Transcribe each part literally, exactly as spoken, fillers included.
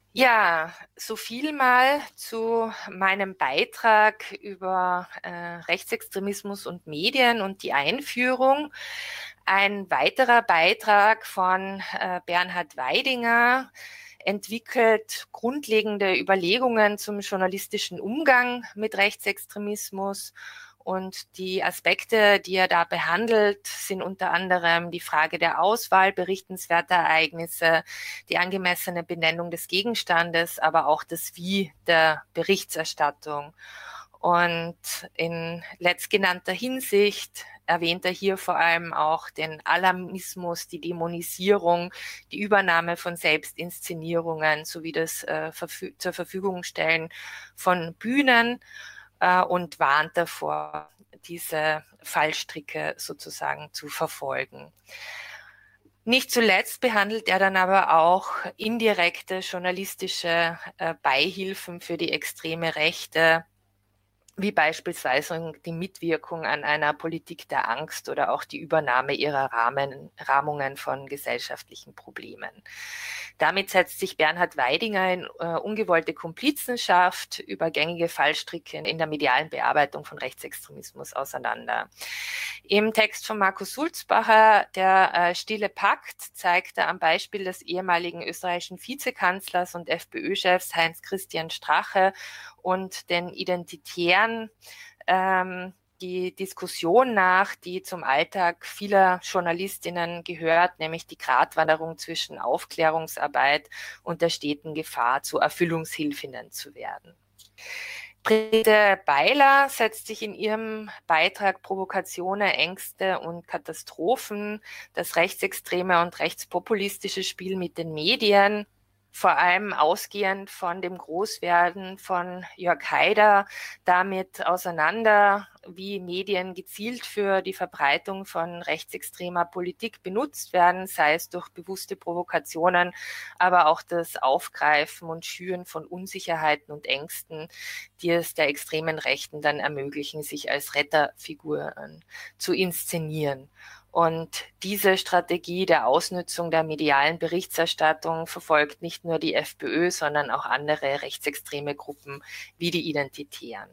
Ja, so viel mal zu meinem Beitrag über äh, Rechtsextremismus und Medien und die Einführung. Ein weiterer Beitrag von äh, Bernhard Weidinger entwickelt grundlegende Überlegungen zum journalistischen Umgang mit Rechtsextremismus. Und die Aspekte, die er da behandelt, sind unter anderem die Frage der Auswahl berichtenswerter Ereignisse, die angemessene Benennung des Gegenstandes, aber auch das Wie der Berichterstattung. Und in letztgenannter Hinsicht erwähnt er hier vor allem auch den Alarmismus, die Dämonisierung, die Übernahme von Selbstinszenierungen sowie das äh, verfü- zur Verfügung stellen von Bühnen äh, und warnt davor, diese Fallstricke sozusagen zu verfolgen. Nicht zuletzt behandelt er dann aber auch indirekte journalistische äh, Beihilfen für die extreme Rechte, wie beispielsweise die Mitwirkung an einer Politik der Angst oder auch die Übernahme ihrer Rahmen, Rahmungen von gesellschaftlichen Problemen. Damit setzt sich Bernhard Weidinger in äh, ungewollte Komplizenschaft über gängige Fallstricke in der medialen Bearbeitung von Rechtsextremismus auseinander. Im Text von Markus Sulzbacher, der äh, Stille Pakt, zeigt er am Beispiel des ehemaligen österreichischen Vizekanzlers und FPÖ-Chefs Heinz-Christian Strache und den Identitären ähm, die Diskussion nach, die zum Alltag vieler Journalistinnen gehört, nämlich die Gratwanderung zwischen Aufklärungsarbeit und der steten Gefahr, zu Erfüllungshilfinnen zu werden. Brigitte Beiler setzt sich in ihrem Beitrag Provokationen, Ängste und Katastrophen, das rechtsextreme und rechtspopulistische Spiel mit den Medien, vor allem ausgehend von dem Großwerden von Jörg Haider, damit auseinander, wie Medien gezielt für die Verbreitung von rechtsextremer Politik benutzt werden, sei es durch bewusste Provokationen, aber auch das Aufgreifen und Schüren von Unsicherheiten und Ängsten, die es der extremen Rechten dann ermöglichen, sich als Retterfiguren zu inszenieren. Und diese Strategie der Ausnutzung der medialen Berichterstattung verfolgt nicht nur die FPÖ, sondern auch andere rechtsextreme Gruppen wie die Identitären.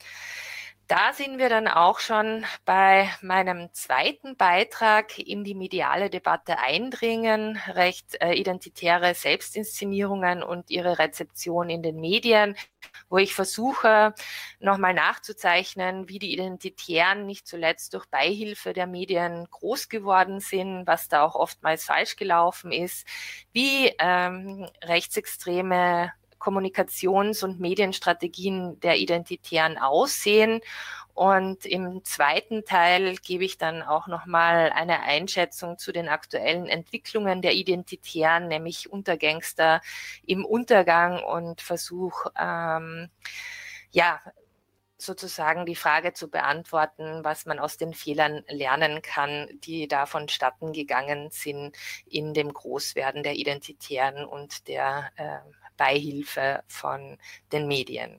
Da sind wir dann auch schon bei meinem zweiten Beitrag in die mediale Debatte eindringen, recht äh, identitäre Selbstinszenierungen und ihre Rezeption in den Medien, wo ich versuche, nochmal nachzuzeichnen, wie die Identitären nicht zuletzt durch Beihilfe der Medien groß geworden sind, was da auch oftmals falsch gelaufen ist, wie ähm, rechtsextreme Kommunikations- und Medienstrategien der Identitären aussehen. Und im zweiten Teil gebe ich dann auch nochmal eine Einschätzung zu den aktuellen Entwicklungen der Identitären, nämlich Untergangster im Untergang, und versuche, ähm, ja, sozusagen die Frage zu beantworten, was man aus den Fehlern lernen kann, die da vonstatten gegangen sind in dem Großwerden der Identitären und der äh, Beihilfe von den Medien.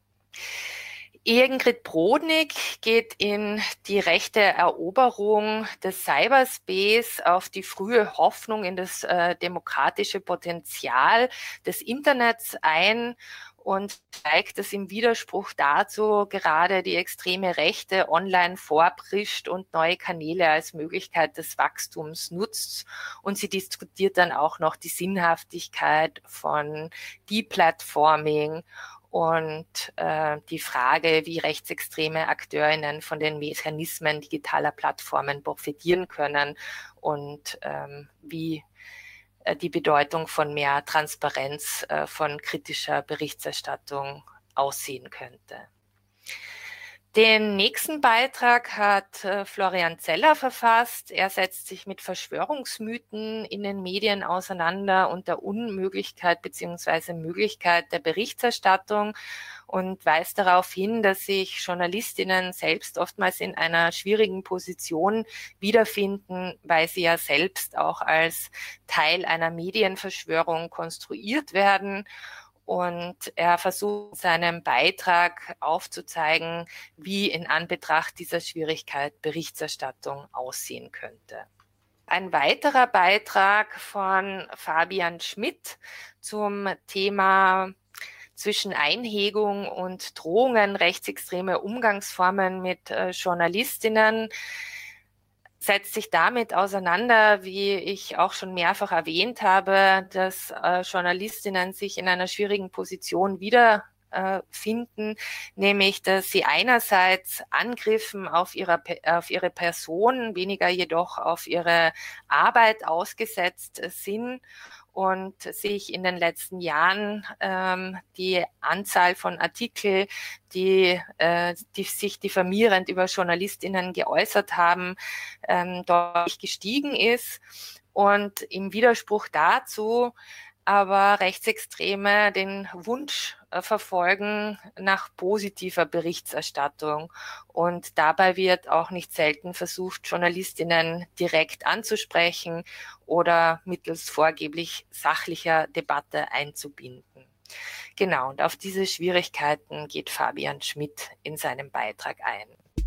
Ingrid Brodnik geht in die rechte Eroberung des Cyberspace auf die frühe Hoffnung in das äh, demokratische Potenzial des Internets ein und zeigt, dass im Widerspruch dazu gerade die extreme Rechte online vorprischt und neue Kanäle als Möglichkeit des Wachstums nutzt. Und sie diskutiert dann auch noch die Sinnhaftigkeit von Deplatforming und äh, die Frage, wie rechtsextreme AkteurInnen von den Mechanismen digitaler Plattformen profitieren können und ähm, wie äh, die Bedeutung von mehr Transparenz äh, von kritischer Berichterstattung aussehen könnte. Den nächsten Beitrag hat äh, Florian Zeller verfasst. Er setzt sich mit Verschwörungsmythen in den Medien auseinander und der Unmöglichkeit bzw. Möglichkeit der Berichterstattung und weist darauf hin, dass sich Journalistinnen selbst oftmals in einer schwierigen Position wiederfinden, weil sie ja selbst auch als Teil einer Medienverschwörung konstruiert werden. Und er versucht in seinem Beitrag aufzuzeigen, wie in Anbetracht dieser Schwierigkeit Berichterstattung aussehen könnte. Ein weiterer Beitrag von Fabian Schmidt zum Thema zwischen Einhegung und Drohungen, rechtsextreme Umgangsformen mit äh, Journalistinnen, setzt sich damit auseinander, wie ich auch schon mehrfach erwähnt habe, dass äh, Journalistinnen sich in einer schwierigen Position wieder finden, nämlich dass sie einerseits Angriffen auf, ihrer, auf ihre Person, weniger jedoch auf ihre Arbeit ausgesetzt sind und sich in den letzten Jahren ähm, die Anzahl von Artikeln, die, äh, die sich diffamierend über JournalistInnen geäußert haben, ähm, deutlich gestiegen ist. Und im Widerspruch dazu aber Rechtsextreme den Wunsch äh, verfolgen nach positiver Berichterstattung. Und dabei wird auch nicht selten versucht, Journalistinnen direkt anzusprechen oder mittels vorgeblich sachlicher Debatte einzubinden. Genau, und auf diese Schwierigkeiten geht Fabian Schmidt in seinem Beitrag ein.